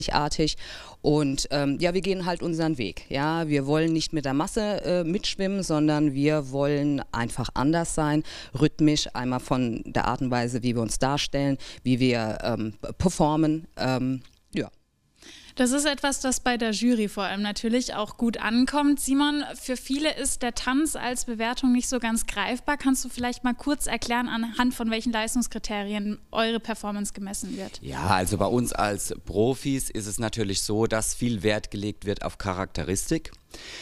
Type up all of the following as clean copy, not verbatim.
artig. Und ja, wir gehen halt unseren Weg. Ja, wir wollen nicht mit der Masse mitschwimmen, sondern wir wollen einfach anders sein, rhythmisch, einmal von der Art und Weise, wie wir uns darstellen, wie wir performen. Ja. Das ist etwas, das bei der Jury vor allem natürlich auch gut ankommt. Simon, für viele ist der Tanz als Bewertung nicht so ganz greifbar. Kannst du vielleicht mal kurz erklären, anhand von welchen Leistungskriterien eure Performance gemessen wird? Ja, also bei uns als Profis ist es natürlich so, dass viel Wert gelegt wird auf Charakteristik.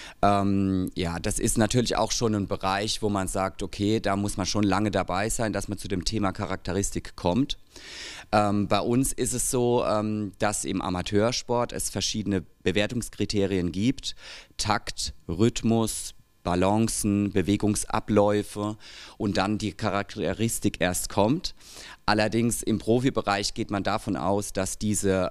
Ja, das ist natürlich auch schon ein Bereich, wo man sagt, okay, da muss man schon lange dabei sein, dass man zu dem Thema Charakteristik kommt. Bei uns ist es so, dass im Amateursport es verschiedene Bewertungskriterien gibt. Takt, Rhythmus, Balancen, Bewegungsabläufe und dann die Charakteristik erst kommt. Allerdings im Profibereich geht man davon aus, dass diese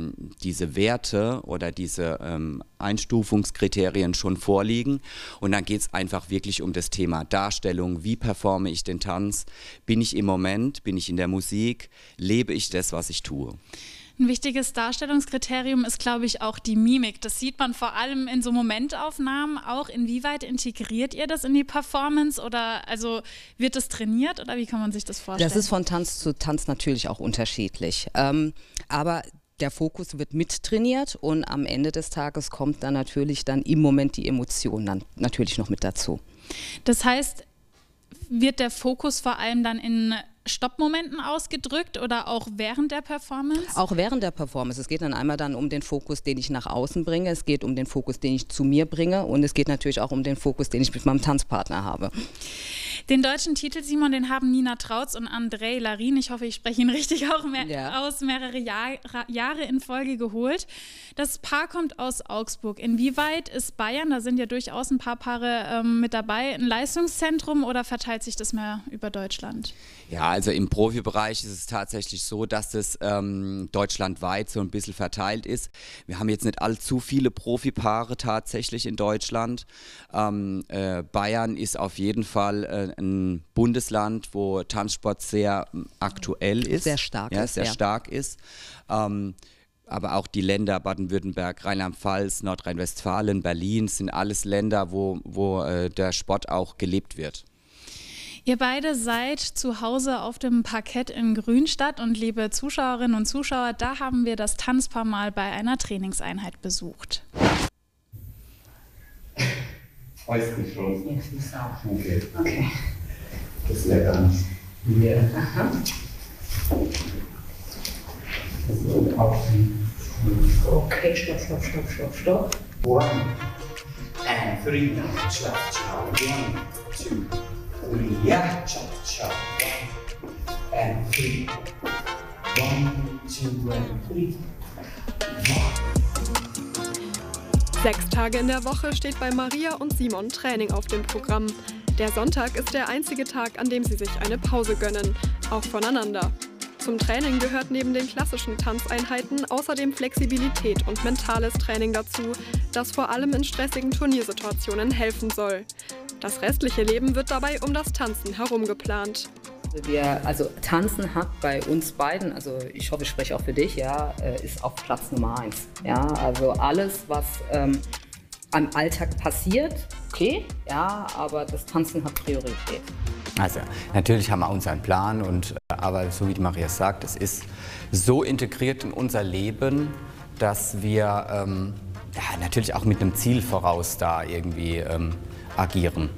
Werte oder diese Einstufungskriterien schon vorliegen. Und dann geht es einfach wirklich um das Thema Darstellung. Wie performe ich den Tanz? Bin ich im Moment? Bin ich in der Musik? Lebe ich das, was ich tue? Ein wichtiges Darstellungskriterium ist, glaube ich, auch die Mimik. Das sieht man vor allem in so Momentaufnahmen auch. Inwieweit integriert ihr das in die Performance oder also wird das trainiert oder wie kann man sich das vorstellen? Das ist von Tanz zu Tanz natürlich auch unterschiedlich. Aber der Fokus wird mittrainiert und am Ende des Tages kommt dann natürlich dann im Moment die Emotion dann natürlich noch mit dazu. Das heißt, wird der Fokus vor allem dann in Stoppmomenten ausgedrückt oder auch während der Performance? Auch während der Performance. Es geht dann einmal dann um den Fokus, den ich nach außen bringe. Es geht um den Fokus, den ich zu mir bringe. Und es geht natürlich auch um den Fokus, den ich mit meinem Tanzpartner habe. Den deutschen Titel, Simon, den haben Nina Trautz und Andrei Larin, ich hoffe, ich spreche ihn richtig auch aus, mehrere Jahre in Folge geholt. Das Paar kommt aus Augsburg. Inwieweit ist Bayern, da sind ja durchaus ein paar Paare mit dabei, ein Leistungszentrum oder verteilt sich das mehr über Deutschland? Ja, also im Profibereich ist es tatsächlich so, dass das deutschlandweit so ein bisschen verteilt ist. Wir haben jetzt nicht allzu viele Profipaare tatsächlich in Deutschland. Bayern ist auf jeden Fall ein Bundesland, wo Tanzsport sehr aktuell ist. Sehr stark ja, ist. Sehr stark ist. Aber auch die Länder Baden-Württemberg, Rheinland-Pfalz, Nordrhein-Westfalen, Berlin sind alles Länder, wo der Sport auch gelebt wird. Ihr beide seid zu Hause auf dem Parkett in Grünstadt und liebe Zuschauerinnen und Zuschauer, da haben wir das Tanzpaar mal bei einer Trainingseinheit besucht. Weiß nicht schon. Jetzt ist auch. Okay. Das ist lecker. Ja. Aha. Okay, stopp. 1 and 3. Cha-cha. 1, 2, 3. Yeah. Cha-cha. 1 and 3. 1, 2 and 3. 6 Tage in der Woche steht bei Maria und Simon Training auf dem Programm. Der Sonntag ist der einzige Tag, an dem sie sich eine Pause gönnen, auch voneinander. Zum Training gehört neben den klassischen Tanzeinheiten außerdem Flexibilität und mentales Training dazu, das vor allem in stressigen Turniersituationen helfen soll. Das restliche Leben wird dabei um das Tanzen herum geplant. Also Tanzen hat bei uns beiden, also ich hoffe, ich spreche auch für dich, ja, ist auf Platz Nummer 1. Ja, also alles, was am Alltag passiert, okay, ja, aber das Tanzen hat Priorität. Also natürlich haben wir unseren Plan, aber so wie die Maria sagt, es ist so integriert in unser Leben, dass wir natürlich auch mit einem Ziel voraus da irgendwie agieren.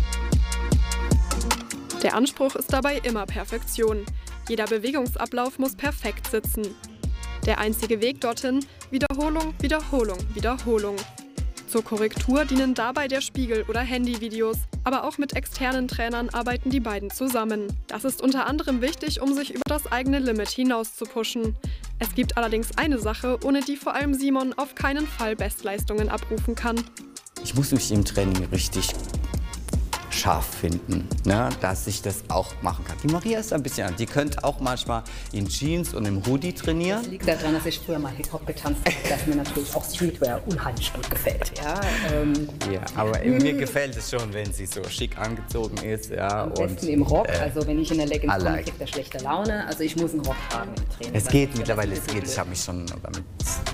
Der Anspruch ist dabei immer Perfektion. Jeder Bewegungsablauf muss perfekt sitzen. Der einzige Weg dorthin: Wiederholung, Wiederholung, Wiederholung. Zur Korrektur dienen dabei der Spiegel oder Handyvideos, aber auch mit externen Trainern arbeiten die beiden zusammen. Das ist unter anderem wichtig, um sich über das eigene Limit hinaus zu pushen. Es gibt allerdings eine Sache, ohne die vor allem Simon auf keinen Fall Bestleistungen abrufen kann. Ich muss mich im Training richtig scharf finden, ne, dass ich das auch machen kann. Die Maria ist ein bisschen, die könnte auch manchmal in Jeans und im Hoodie trainieren. Das liegt daran, dass ich früher mal Hip-Hop getanzt habe, dass mir natürlich auch Streetwear unheimlich gut gefällt. Ja, ja, aber mir gefällt es schon, wenn sie so schick angezogen ist. Ja, am besten im Rock, also wenn ich in der Leggings komme, kriegt er schlechte Laune. Also ich muss einen Rock tragen im Training. Es geht mittlerweile, es geht. Ich habe mich schon damit